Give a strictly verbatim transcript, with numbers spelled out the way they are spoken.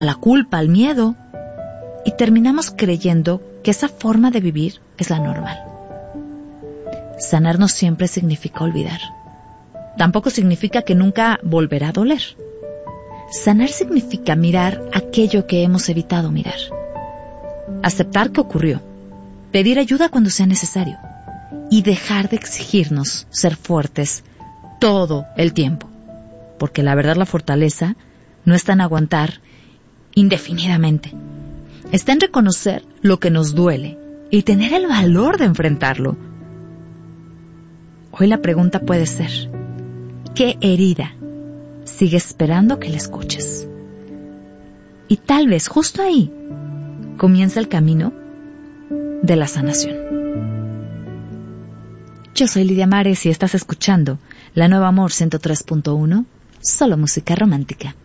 la culpa, al miedo, y terminamos creyendo que esa forma de vivir es la normal. Sanar no siempre significa olvidar. Tampoco significa que nunca volverá a doler. Sanar significa mirar aquello que hemos evitado mirar. Aceptar que ocurrió. Pedir ayuda cuando sea necesario. Y dejar de exigirnos ser fuertes todo el tiempo. Porque la verdad, la fortaleza no está en aguantar indefinidamente. Está en reconocer lo que nos duele y tener el valor de enfrentarlo. Hoy la pregunta puede ser: ¿qué herida sigue esperando que la escuches? Y tal vez justo ahí comienza el camino de la sanación. Yo soy Lidia Mares y estás escuchando La Nueva Amor ciento tres punto uno, solo música romántica.